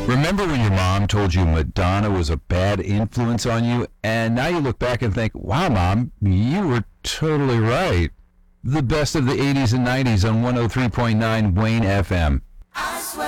Remember when your mom told you Madonna was a bad influence on you, and now you look back and think, wow, Mom, you were totally right. The best of the 80s and 90s on 103.9 Wayne FM.